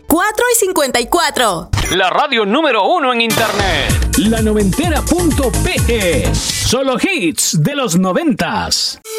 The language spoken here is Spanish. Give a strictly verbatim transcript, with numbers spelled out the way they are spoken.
cuatro y cincuenta y cuatro. La radio número uno en internet. La noventera punto pe. Solo hits de los noventas.